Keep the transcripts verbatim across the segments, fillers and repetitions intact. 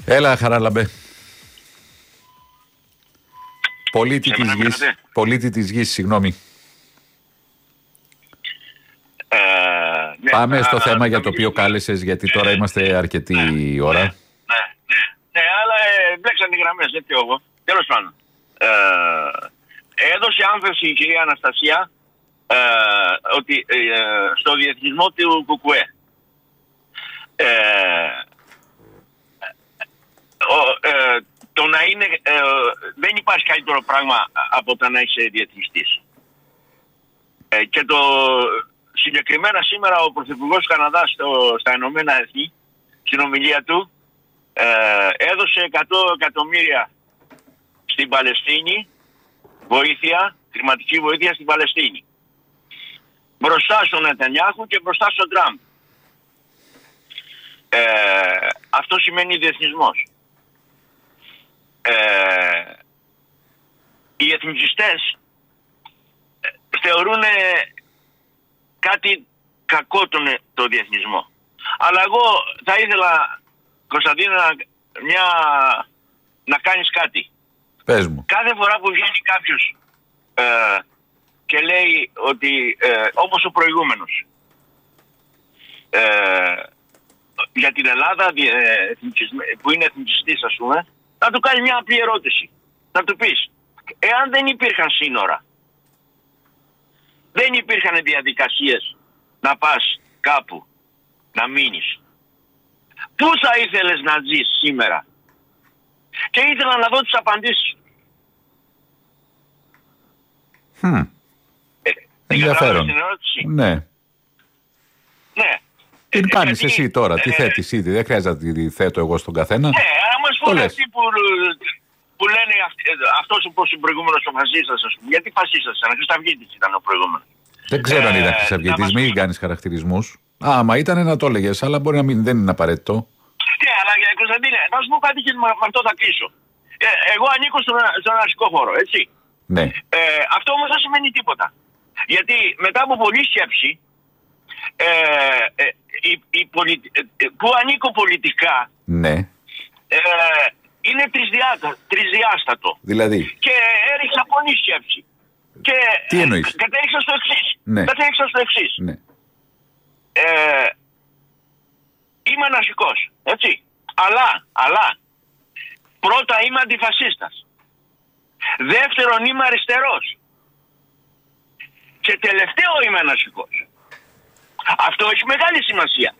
Έλα, Χαράλαμπε. Πολίτη της γης, πολίτη της γης, συγγνώμη. Ε, ναι, Πάμε α, στο α, θέμα α, για α, το οποίο α, κάλεσες, γιατί τώρα ναι, είμαστε αρκετή ναι, ώρα. Ναι, ναι, ναι, ναι, αλλά ε, μπλέξαν οι γραμμές, δεν φταίω εγώ. Τέλος πάντων. Ε, έδωσε άμφεση η κυρία Αναστασία ε, ότι ε, στο διεθνισμό του Κουκουέ. Ε, ο, ε, το να είναι, ε, δεν υπάρχει καλύτερο πράγμα από το να είσαι διεθνιστής. Ε, και το συγκεκριμένα σήμερα ο Πρωθυπουργός του Καναδά στο, στα Ηνωμένα Έθνη, στην ομιλία του, ε, έδωσε εκατό εκατομμύρια στην Παλαιστίνη, βοήθεια, χρηματική βοήθεια στην Παλαιστίνη. Μπροστά στον Νετανιάχου και μπροστά στον Τραμπ. Ε, αυτό σημαίνει διεθνισμός. Ε, οι εθνικιστές θεωρούν κάτι κακό τον, το διεθνισμό. Αλλά εγώ θα ήθελα, Κωνσταντίνα, μια, να κάνεις κάτι. Πες μου. Κάθε φορά που βγαίνει κάποιος ε, και λέει ότι, ε, όπως ο προηγούμενος, ε, για την Ελλάδα ε, που είναι εθνικιστής, ας πούμε, να του κάνει μια απλή ερώτηση. Να του πεις, εάν δεν υπήρχαν σύνορα, δεν υπήρχαν διαδικασίες να πας κάπου, να μείνεις, πού θα ήθελες να ζεις σήμερα? Και ήθελα να δω τις απαντήσεις. Hm. Ε, Ενδιαφέρον. Ναι. Ναι. Τι ε, κάνεις γιατί, εσύ τώρα, τι ε, θέτεις ήδη, δεν χρειάζεται να τη θέτω εγώ στον καθένα. Ναι, αλλά μας Το πούνε λες. αυτοί που, που λένε αυτοί, αυτός όπως ο προηγούμενος ο φασίστας, ας πούμε. Γιατί φασίστας ήταν, Χρυσταυγίτης ήταν ο προηγούμενος. Δεν ξέρω αν ήταν Ε, Χρυσαυγίτης, να μην μας- κάνεις χαρακτηρισμούς. Άμα ήταν να το έλεγες, αλλά μπορεί να μην, δεν είναι απαραίτητο. Ναι, αλλά για Κωνσταντίνε, να σου πω κάτι και με με αυτό θα κλείσω. Ε, εγώ ανήκω στον, στον αστικό χώρο, έτσι. Ναι. Ε, αυτό όμως δεν σημαίνει τίποτα. Γιατί μετά από πολλή σκέψη, ε, ε, η, η πολιτι... ε, που ανήκω πολιτικά, Ναι. ε, είναι τρισδιάστα, τρισδιάστατο. Δηλαδή. Και έριξα πολλή σκέψη. Και Τι εννοείς? ε, κατέληξα στο εξής. Ναι. Κατέληξα στο εξής. Ναι. Ε, είμαι νασικός, έτσι. Αλλά, αλλά, πρώτα είμαι αντιφασίστας. Δεύτερον είμαι αριστερός. Και τελευταίο είμαι νασικός. Αυτό έχει μεγάλη σημασία.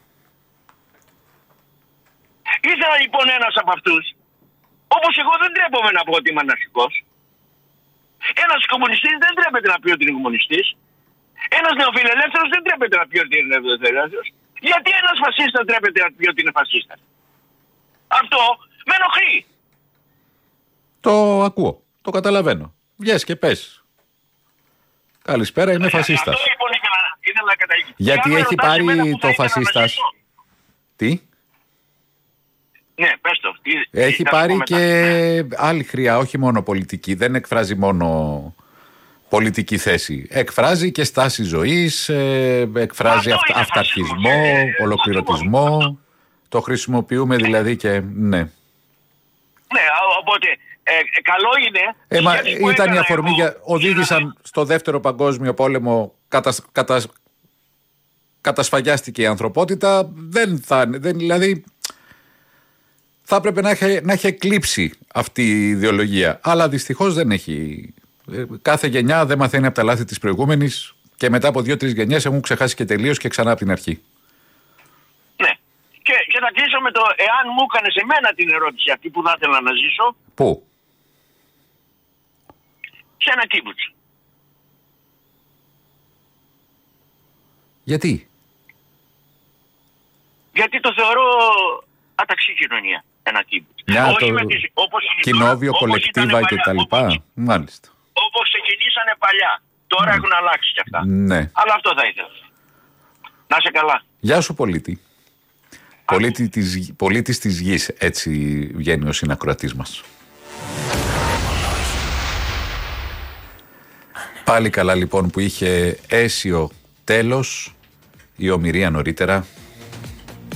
Ήθελα λοιπόν ένας από αυτούς, όπως εγώ δεν τρέπομαι να πω ότι είμαι νασικός. Ένας κομμουνιστής δεν τρέπεται να πει ότι είναι κομμουνιστής. Ένας νεοφιλελεύθερος δεν τρέπεται να πει ότι είναι νεοφιλελεύθερος. Γιατί ένας φασίστας τρέπεται να πει ότι είναι φασίστας? Αυτό με ενοχλεί. Το ακούω, το καταλαβαίνω. Βγες και πες. Καλησπέρα, είμαι φασίστας. Αυτό λοιπόν ήθελα, ήθελα να καταλήξω. Γιατί Και αν με έχει ρωτάς πάρει εμένα που θα το ήθελα να φασίστας. ζήσω. Τι? Ναι, πες το. Τι, Έχει τι θα σου πάρει πω μετά. και Ναι. άλλη χρειά, όχι μόνο πολιτική. Δεν εκφράζει μόνο πολιτική θέση. Εκφράζει και στάση ζωής, ε, εκφράζει Αυτό αυτα, είναι αυταρχισμό, φασισμό, ε, ολοκληρωτισμό. αυτό. Το χρησιμοποιούμε δηλαδή και ναι. Ναι, οπότε ε, ε, καλό είναι. Ε, μα, γιατί που ήταν η έκανα αφορμή εγώ, για... Οδήγησαν στο δεύτερο παγκόσμιο πόλεμο, κατασ, κατασ, κατασφαγιάστηκε η ανθρωπότητα. Δεν θα, δεν, δηλαδή θα έπρεπε να έχει, να έχει εκλείψει αυτή η ιδεολογία. Αλλά δυστυχώς δεν έχει. Κάθε γενιά δεν μαθαίνει από τα λάθη της προηγούμενης και μετά από δύο-τρεις γενιές έχουν ξεχάσει και τελείως και ξανά από την αρχή. Ναι. Και, και να κλείσω με το εάν μου έκανες εμένα την ερώτηση αυτή που θα ήθελα να ζήσω, Πού? σε ένα κίμπουτσο. Γιατί? Γιατί το θεωρώ αταξή κοινωνία. Ένα κίμπουτσο. Μια Όχι το με τις- όπως είναι κοινόβιο, τώρα, όπως κολεκτίβα ήτανε και παλιά, τα λοιπά. όπως- Μάλιστα. Όπως ξεκινήσανε παλιά. Τώρα έχουν αλλάξει κι αυτά. Ναι. Αλλά αυτό θα ήθελα. Να είσαι καλά. Γεια σου πολίτη. Πολίτη της, πολίτης της γης, έτσι βγαίνει ο συνακροατής μας. Πάλι καλά λοιπόν που είχε αίσιο τέλος η ομηρία νωρίτερα.